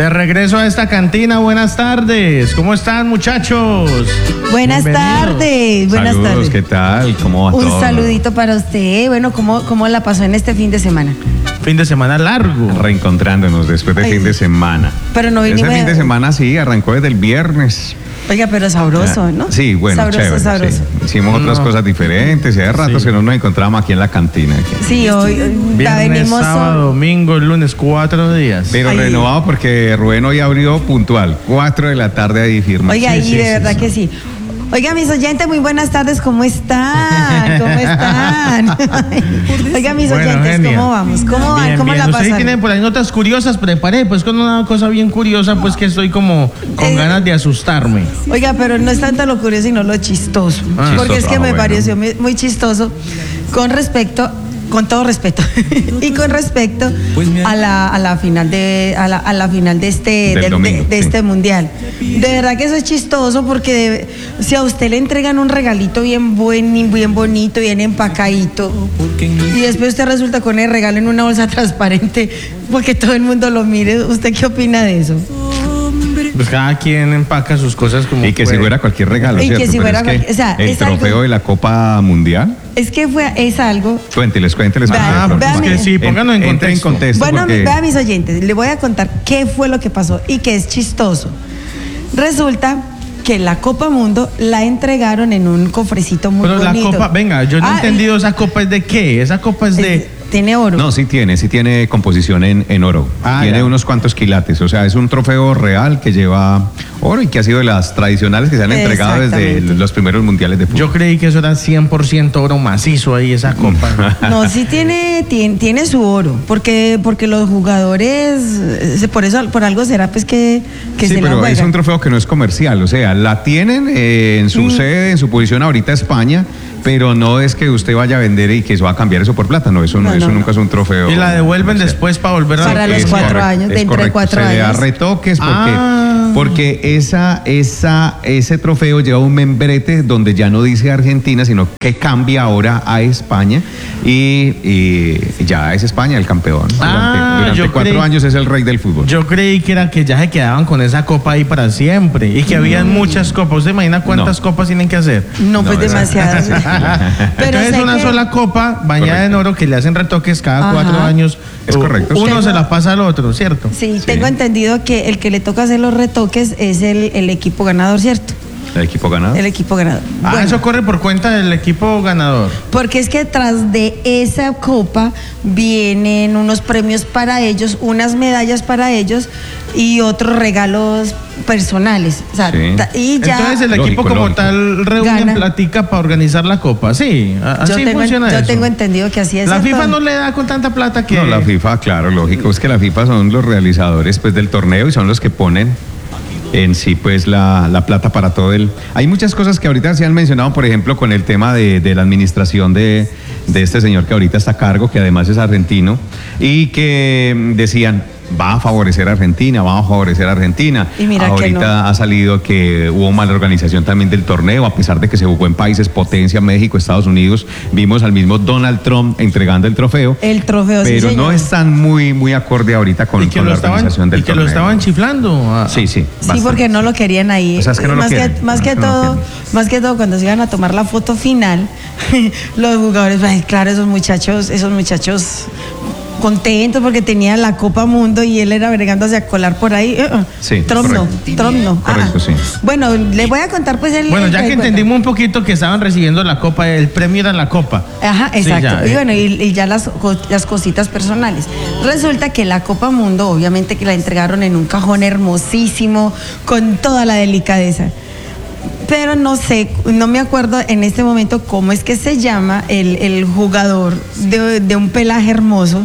De regreso a esta cantina, buenas tardes. ¿Cómo están, muchachos? Buenas tardes. Buenas Saludos, tardes. ¿qué tal? ¿Cómo va Un todo? saludito para usted. Bueno, ¿cómo la pasó en este fin de semana? Fin de semana largo. Reencontrándonos después de Ay. fin de semana. Pero no vinimos. Ese fin de semana sí, arrancó desde el viernes. Oiga, pero sabroso, ¿no? Sí, bueno, sabroso, chévere. sabroso. Sí. Hicimos otras cosas diferentes y hace ratos Sí. que no nos encontrábamos aquí en la cantina. Sí, hoy ya Viernes, venimos. sábado, domingo, lunes, 4 días. Pero Ay. renovado porque Rubén hoy abrió puntual, 4 de la tarde ahí firma. Oiga, Sí, y sí, de sí, verdad sí. que sí. Oiga, mis oyentes, muy buenas tardes, ¿cómo están? ¿Cómo están? Oiga, mis Bueno, oyentes, genia. ¿cómo vamos? ¿Cómo van? Bien, ¿Cómo bien. la Ustedes pasaron? tienen por ahí notas curiosas, preparé pues con una cosa bien curiosa, pues que estoy como con ganas de asustarme. Oiga, pero no es tanto lo curioso, sino lo chistoso. Ah. Porque es que Chistoso, me bueno. pareció muy chistoso con todo respeto, y con respecto a la final de Del domingo, de sí. este mundial. De verdad que eso es chistoso porque si a usted le entregan un regalito bien bonito, bien empacadito, y después usted resulta con el regalo en una bolsa transparente porque todo el mundo lo mire, ¿usted qué opina de eso? Pues cada quien empaca sus cosas como Y que si puede. fuera cualquier regalo, Y que ¿cierto? si Pero fuera es que cualquier- o sea, el es trofeo algo- de la Copa Mundial, Es algo. cuénteles. Vean, Ah, es que sí, pónganlo en Entra en contexto. contexto. Bueno, porque- vean mis oyentes, les voy a contar qué fue lo que pasó y que es chistoso. Resulta que la Copa Mundo la entregaron en un cofrecito muy Pero la bonito. copa, venga, yo no he entendido esa copa es de qué. Esa copa es de... Tiene oro. No, sí tiene composición en oro. Ah, tiene ya. unos cuantos quilates. O sea, es un trofeo real que lleva oro y que ha sido de las tradicionales que se han entregado desde Exactamente. los primeros mundiales de fútbol. Yo creí que eso era 100% oro macizo ahí, esa copa. No, sí tiene su oro, porque los jugadores, por algo será pues que Sí, se la pero es juegan. un trofeo que no es comercial. O sea, la tienen en su sede, en su posición ahorita España, pero no es que usted vaya a vender y que se va a cambiar eso por plata. No, eso No, nunca es un trofeo. Y la devuelven comercial. después para volver a... Para los Es 4 correcto, años, es dentro de correcto. 4 Se le da años. retoques Ah. porque ese trofeo lleva un membrete donde ya no dice Argentina, sino que cambia ahora a España y ya es España el campeón. Durante yo 4 creí- años es el rey del fútbol. Yo creí que era que ya se quedaban con esa copa ahí para siempre y que habían muchas copas. ¿Usted imagina cuántas No. copas tienen que hacer? No, pues No, demasiadas. Pero Entonces sé una que- sola copa bañada en Correcto. oro que le hacen retoques cada Ajá. 4 años. Es correcto. Uno Tengo- se la pasa al otro, ¿cierto? Sí, tengo entendido que el que le toca hacer los retoques es el equipo ganador, ¿cierto? El equipo ganado. El equipo ganador. Ah, Bueno, eso corre por cuenta del equipo ganador. porque es que tras de esa copa vienen unos premios para ellos, unas medallas para ellos y otros regalos personales. O sea, Sí. y ya Entonces el Lógico, equipo como lógico. tal reúne Gana. platica para organizar la copa. Sí, así funciona yo eso. tengo entendido que así es. La ¿cierto? FIFA no le da con tanta plata que... No, la FIFA, claro, lógico. Es que la FIFA son los realizadores pues, del torneo y son los que ponen en sí pues la plata para todo el... Hay muchas cosas que ahorita se han mencionado, por ejemplo, con el tema de la administración de este señor que ahorita está a cargo, que además es argentino, y que decían... Va a favorecer a Argentina, vamos a favorecer a Argentina. Y mira que ahorita no. ha salido que hubo mala organización también del torneo, a pesar de que se jugó en países potencia, México, Estados Unidos. Vimos al mismo Donald Trump entregando el trofeo. El trofeo, sí, Pero no señor. están muy acorde ahorita con, y que con lo la estaban, organización del y que torneo. lo estaban chiflando. Sí. Sí, bastante. porque no lo querían ahí. O sea, es que no lo más, quieren. que, más, No, que es que no lo todo, quieren. más que todo, cuando se iban a tomar la foto final, los jugadores, ay, claro, esos muchachos contentos porque tenían la Copa Mundo y él era bregándose a colar por ahí. Sí, Trump no, correcto. Trump no. Correcto, sí. Bueno, les voy a contar pues el... Bueno, ya que bueno. entendimos un poquito que estaban recibiendo la copa, el premio era la copa. Ajá, Sí, exacto. ya, y bueno, y ya las cositas personales. Resulta que la Copa Mundo, obviamente que la entregaron en un cajón hermosísimo, con toda la delicadeza. Pero no sé, no me acuerdo en este momento cómo es que se llama el jugador de un pelaje hermoso.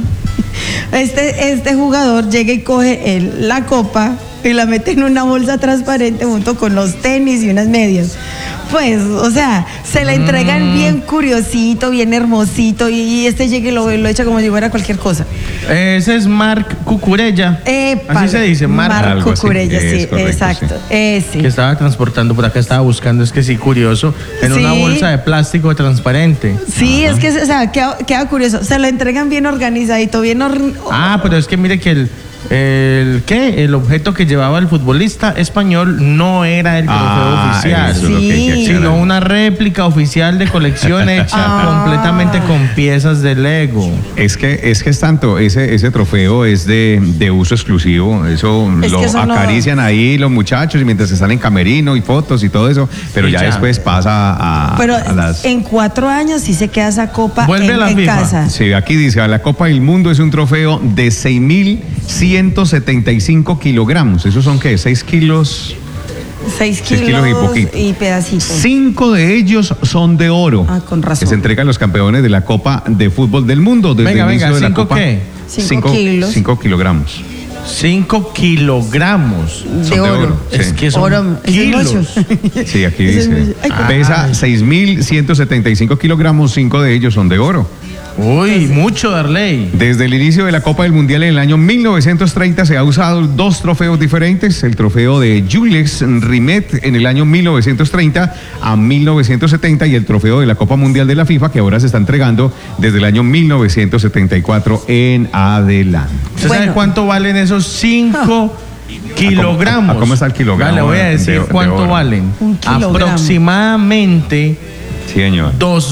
Este jugador llega y coge la copa y la mete en una bolsa transparente junto con los tenis y unas medias. Pues, o sea, se la entregan bien curiosito, bien hermosito, y este llega y lo echa como si fuera cualquier cosa. Ese es Marc Cucurella. Así se dice, Marc. Algo así, Cucurella, es sí, correcto, exacto. sí. Que estaba transportando por acá, estaba buscando, es que sí, curioso, en Sí. una bolsa de plástico transparente. Sí, es que, o sea, queda curioso. Se lo entregan bien organizadito, bien... Ah, pero es que mire que El objeto que llevaba el futbolista español no era el trofeo oficial, eso es lo que hay que Sí. aclarar. sino una réplica oficial de colección hecha completamente con piezas de Lego. Es que es tanto, ese trofeo es de uso exclusivo, eso Es lo que eso no- acarician ahí los muchachos y mientras están en camerino y fotos y todo eso, pero Y ya ya. después pasa Pero a las... en 4 años sí se queda esa copa Vuelve a la en FIFA. casa. Sí, aquí dice, la Copa del Mundo es un trofeo de 6.175 kilogramos. ¿Esos son qué? 6 kilos. 6 6 kilos kilos y poquito. y pedacitos. 5 de ellos son de oro. Ah, con razón. Que se entregan a los campeones de la Copa de Fútbol del Mundo. Desde Venga, el inicio venga, de la ¿5 Copa. qué? 5 kilos. 5 kilogramos. 5 kilogramos. De Son oro. Sí. Es que son Oro, eso es kilos. mucho. Sí, aquí Eso es dice. mucho. Ay, Pesa 6.175 kilogramos, 5 de ellos son de oro. Uy, mucho, Darley. Desde el inicio de la Copa del Mundial en el año 1930 se ha usado 2 trofeos diferentes, el trofeo de Jules Rimet en el año 1930 a 1970 y el trofeo de la Copa Mundial de la FIFA que ahora se está entregando desde el año 1974 en adelante. ¿Usted sabe Bueno. cuánto valen esos 5 kilogramos? ¿A cómo está el kilogramo Ya le voy a decir de cuánto oro? valen. Un kilogramo. Aproximadamente Sí, señor.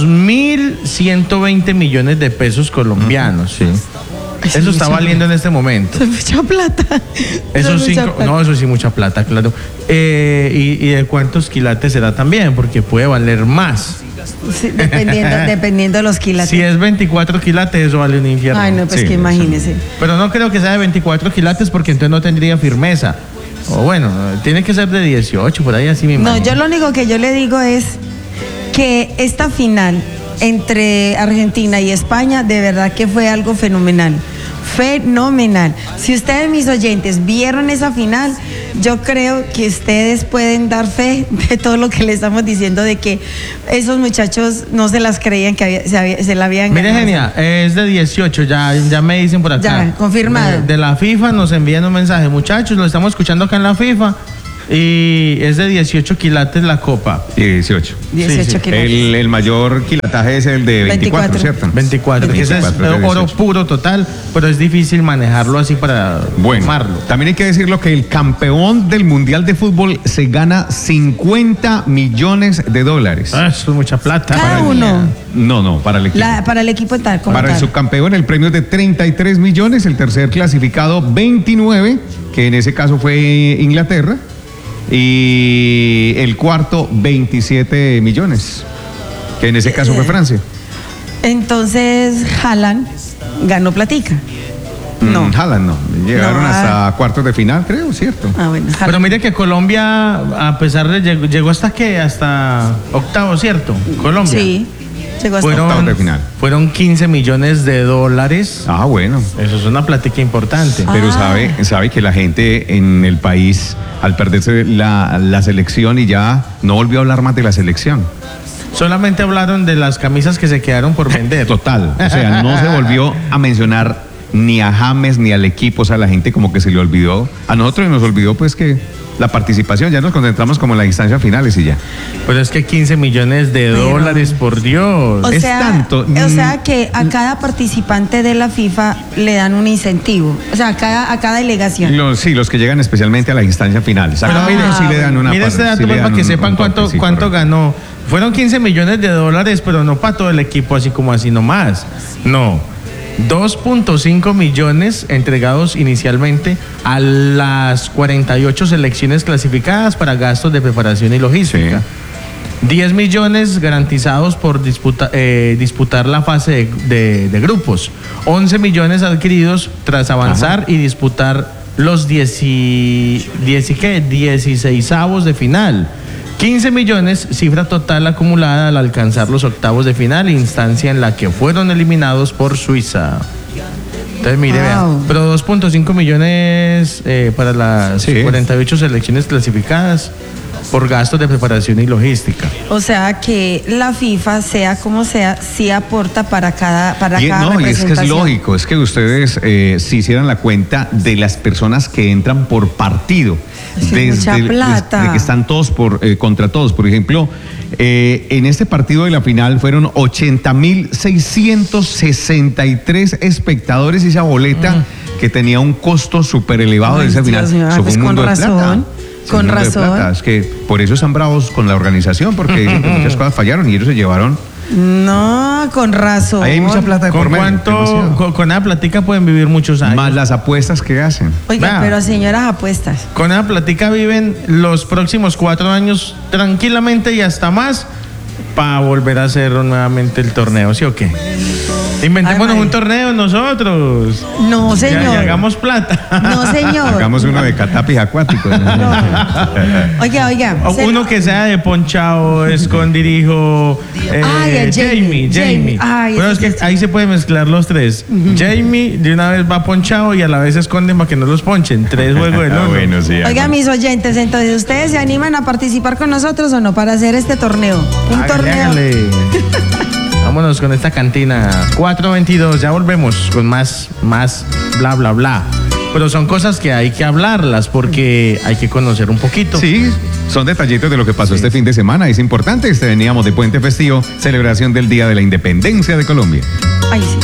2.120 millones de pesos colombianos. Sí. Eso está valiendo en este momento. Eso es mucha plata. Esos es mucha 5, plata. no, eso sí, mucha plata, claro. ¿Y de cuántos quilates será también? Porque puede valer más. Sí, dependiendo de los quilates. Si es 24 quilates, eso vale un infierno. Ay, no, pues Sí, que imagínese. Pero no creo que sea de 24 quilates porque entonces no tendría firmeza. O bueno, tiene que ser de 18, por ahí así me No, imagino. yo lo único que yo le digo es que esta final entre Argentina y España de verdad que fue algo fenomenal. Fenomenal. Si ustedes, mis oyentes, vieron esa final, yo creo que ustedes pueden dar fe de todo lo que le estamos diciendo, de que esos muchachos no se las creían que se la habían Mire, ganado. Genia, es de 18, ya me dicen por acá. Ya, confirmado. De la FIFA nos envían un mensaje. Muchachos, lo estamos escuchando acá en la FIFA. Y es de 18 quilates la copa. 18. 18 Sí, sí. kilos. El mayor quilataje es el de 24, 24. ¿cierto? 24, que ese es 24 de oro 18. puro total, pero es difícil manejarlo así para Bueno, tomarlo. también hay que decirlo que el campeón del Mundial de Fútbol se gana 50 millones de dólares. Ah, eso es mucha plata. Cada Para el uno. No, no, para el equipo. Para el equipo tal, como Para el tal. subcampeón el premio es de 33 millones, el tercer clasificado 29, que en ese caso fue Inglaterra, y el cuarto 27 millones, que en ese caso fue Francia. Entonces, Haaland ganó platica. No. Haaland no, llegaron No, hasta cuartos de final, creo, ¿cierto? Ah, bueno. Pero Haaland. mire que Colombia, a pesar de llegó hasta qué, hasta octavo, ¿cierto? Colombia. Sí, llegó hasta Octavos de final. Fueron 15 millones de dólares. Ah, bueno. Eso es una plática importante. Pero Ah. sabe que la gente en el país, al perderse la selección y ya no volvió a hablar más de la selección. Solamente hablaron de las camisas que se quedaron por vender. Total. O sea, no se volvió a mencionar ni a James ni al equipo. O sea, la gente como que se le olvidó. A nosotros nos olvidó pues que la participación, ya nos concentramos como en las instancias finales y ya. Pero es que 15 millones de dólares, por Dios. O Es sea, tanto, o sea que a cada participante de la FIFA le dan un incentivo. O sea, a cada delegación. Los que llegan especialmente a las instancias finales. A Pero cada mire, uno sí le dan una mire este parte, dato sí le pues, dan para que un sepan toque, cuánto, sí, cuánto correcto. ganó. Fueron 15 millones de dólares, pero no para todo el equipo así como así nomás. No. 2.5 millones entregados inicialmente a las 48 selecciones clasificadas para gastos de preparación y logística. 10 millones garantizados por disputar la fase de grupos. 11 millones adquiridos tras avanzar y disputar los 16avos de final. 15 millones, cifra total acumulada al alcanzar los octavos de final, instancia en la que fueron eliminados por Suiza. Entonces, mire, Wow. vean, pero 2.5 millones para las Sí. 48 selecciones clasificadas por gastos de preparación y logística. O sea que la FIFA, sea como sea, sí aporta para cada Y, cada no, y es que es representación. lógico, es que ustedes si hicieran la cuenta de las personas que entran por partido, Sí, mucha plata. desde que están todos contra todos. Por ejemplo, en este partido de la final fueron 80.663 espectadores y esa boleta que tenía un costo súper elevado de ese final. Dios mío, Eso fue pues un mundo con de plata. razón, Sí, con un mundo de razón. plata. Es que por eso están bravos con la organización, porque dicen que muchas cosas fallaron y ellos se llevaron. No, con razón. Ahí hay mucha plata de por ¿Con medio, cuánto? demasiado. Con esa platica pueden vivir muchos años. Más las apuestas que hacen. Oiga, Vea. pero señoras apuestas. Con esa platica viven los próximos 4 años tranquilamente y hasta más para volver a hacer nuevamente el torneo, ¿sí o qué? Inventémonos Ay, un torneo nosotros. No, Y señor. hagamos plata. No, señor. Hagamos uno de catapis acuáticos. Oiga. O uno que sea de ponchado, escondirijo. Ay, el Jamie. Ay, Bueno, es ese que ahí se puede mezclar los tres. Jamie de una vez va ponchado y a la vez esconden para que no los ponchen. 3 juegos del Ah, uno. bueno, sí. Oiga, mis oyentes, entonces, ¿ustedes se animan a participar con nosotros o no para hacer este torneo? Un Hágale, torneo. hágale. Vámonos con esta cantina. 4:22, ya volvemos con más bla, bla, bla. Pero son cosas que hay que hablarlas porque hay que conocer un poquito. Sí, son detallitos de lo que pasó este fin de semana. Es importante, veníamos de Puente Festivo, celebración del Día de la Independencia de Colombia. Ay, sí.